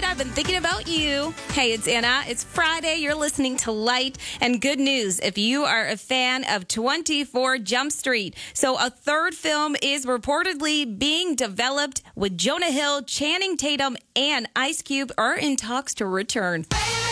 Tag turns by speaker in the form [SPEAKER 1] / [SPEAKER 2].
[SPEAKER 1] I've been thinking about you. Hey, it's Anna. It's Friday. You're listening to Light. And good news if you are a fan of 24 Jump Street. So a third film is reportedly being developed with Jonah Hill, Channing Tatum, and Ice Cube are in talks to return.